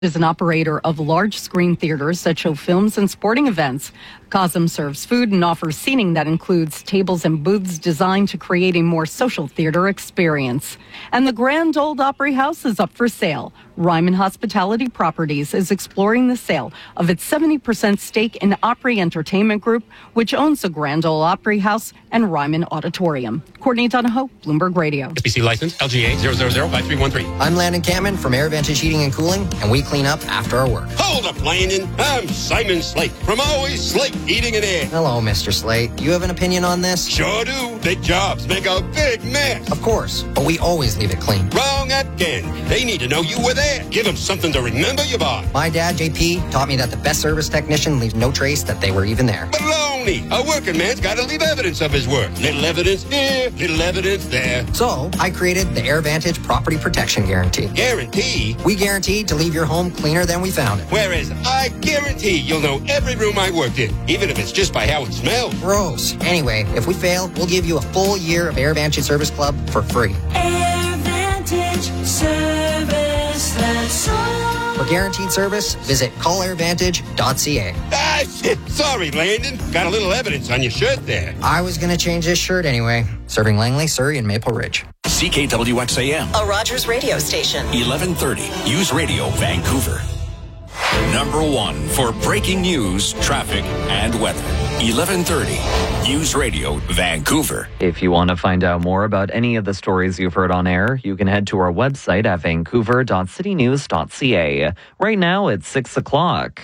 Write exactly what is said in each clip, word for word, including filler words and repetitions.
is an operator of large screen theaters that show films and sporting events. Cosm serves food and offers seating that includes tables and booths designed to create a more social theater experience. And the Grand Ole Opry House is up for sale. Ryman Hospitality Properties is exploring the sale of its seventy percent stake in Opry Entertainment Group, which owns the Grand Ole Opry House and Ryman Auditorium. Courtney Donahoe, Bloomberg Radio. S B C license L G A zero zero zero five three one three. I'm Landon Cameron from AirVantage Heating and Cooling, and we clean up after our work. Hold up, Landon. I'm Simon Slate from Always Slate Heating and Air. Hello, Mister Slate. You have an opinion on this? Sure do. Big jobs make a big mess. Of course, but we always leave it clean. Wrong again. They need to know you were there. Give them something to remember you by. My dad, J P, taught me that the best service technician leaves no trace that they were even there. Baloney. A working man's got to leave evidence of his work. Little evidence here, little evidence there. So, I created the AirVantage Property Protection Guarantee. Guarantee? We guarantee to leave your home cleaner than we found it. Whereas I guarantee you'll know every room I worked in, even if it's just by how it smells. Gross. Anyway, if we fail, we'll give you a full year of AirVantage Service Club for free. AirVantage Service, that's all. For guaranteed service, visit call air vantage dot c a. Ah, shit. Sorry, Landon. Got a little evidence on your shirt there. I was going to change this shirt anyway. Serving Langley, Surrey, and Maple Ridge. C K W X A M. A Rogers radio station. eleven thirty. News Radio, Vancouver. Number one for breaking news, traffic, and weather. eleven thirty. News Radio, Vancouver. If you want to find out more about any of the stories you've heard on air, you can head to our website at vancouver dot city news dot c a. Right now, it's six o'clock.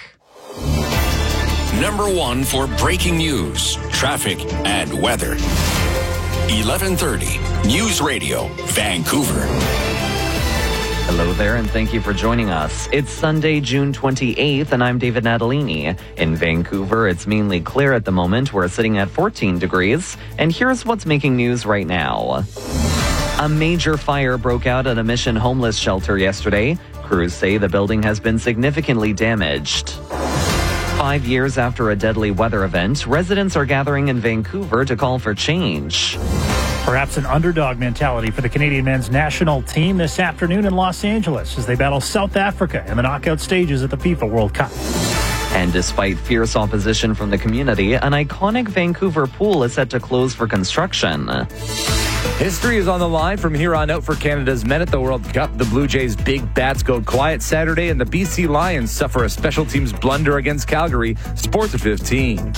Number one for breaking news, traffic, and weather. eleven thirty. News Radio, Vancouver. Hello there, and thank you for joining us. It's Sunday, June twenty-eighth, and I'm David Natalini. In Vancouver, it's mainly clear at the moment. We're sitting at fourteen degrees, and here's what's making news right now. A major fire broke out at a Mission homeless shelter yesterday. Crews say the building has been significantly damaged. Five years after a deadly weather event, residents are gathering in Vancouver to call for change. Perhaps an underdog mentality for the Canadian men's national team this afternoon in Los Angeles as they battle South Africa in the knockout stages at the FIFA World Cup. And despite fierce opposition from the community, an iconic Vancouver pool is set to close for construction. History is on the line from here on out for Canada's men at the World Cup. The Blue Jays' big bats go quiet Saturday, and the B C Lions suffer a special teams blunder against Calgary. Sports at fifteen.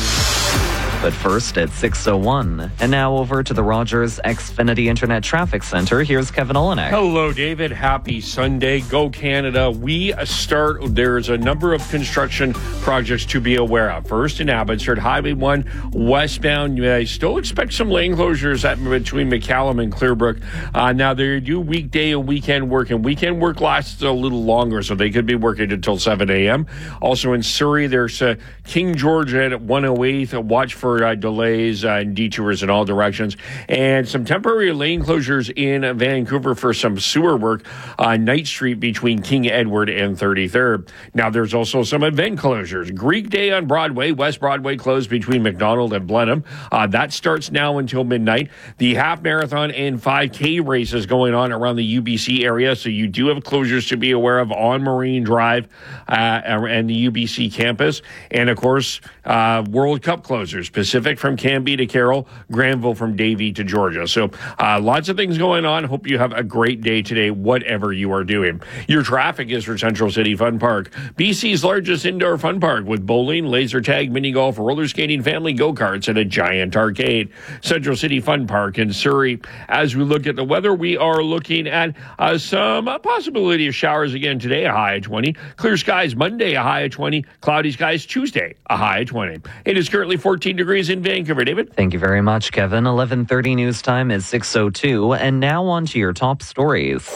But first, it's six oh one. And now over to the Rogers Xfinity Internet Traffic Center. Here's Kevin Olenek. Hello, David. Happy Sunday. Go Canada. We start, there's a number of construction projects to be aware of. First, in Abbotsford, Highway one, westbound. I still expect some lane closures at, between McCallum and Clearbrook. Uh, now, they do weekday and weekend work, and weekend work lasts a little longer, so they could be working until seven a.m. Also in Surrey, there's uh, King George at one oh eighth. Watch for Uh, delays uh, and detours in all directions, and some temporary lane closures in Vancouver for some sewer work on Knight Street between King Edward and thirty-third. Now, there's also some event closures. Greek Day on Broadway, West Broadway closed between McDonald and Blenheim. Uh, that starts now until midnight. The half marathon and five K races going on around the U B C area, so you do have closures to be aware of on Marine Drive uh, and the U B C campus. And, of course, uh, World Cup closures. Pacific from Canby to Carroll, Granville from Davie to Georgia. So uh, lots of things going on. Hope you have a great day today, whatever you are doing. Your traffic is for Central City Fun Park, B C's largest indoor fun park with bowling, laser tag, mini golf, roller skating, family go-karts, and a giant arcade. Central City Fun Park in Surrey. As we look at the weather, we are looking at uh, some uh, possibility of showers again today, a high of twenty. Clear skies Monday, a high of twenty. Cloudy skies Tuesday, a high of twenty. It is currently fourteen degrees in Vancouver. David? Thank you very much, Kevin. eleven thirty news time is six oh two, and now on to your top stories.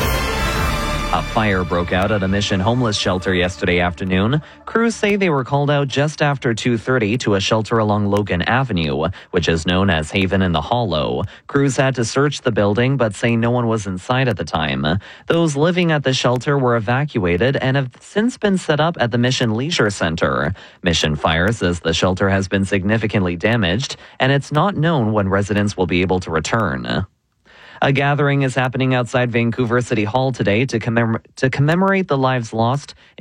A fire broke out at a Mission homeless shelter yesterday afternoon. Crews say they were called out just after two thirty to a shelter along Logan Avenue, which is known as Haven in the Hollow. Crews had to search the building, but say no one was inside at the time. Those living at the shelter were evacuated and have since been set up at the Mission Leisure Center. Mission Fire says the shelter has been significantly damaged, and it's not known when residents will be able to return. A gathering is happening outside Vancouver City Hall today to, commemor- to commemorate the lives lost